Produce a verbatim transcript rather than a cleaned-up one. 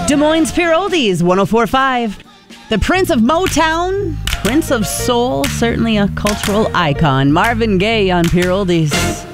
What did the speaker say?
Des Moines Pure Oldies, one oh four point five. The Prince of Motown, Prince of Soul, certainly a cultural icon. Marvin Gaye on Pure Oldies.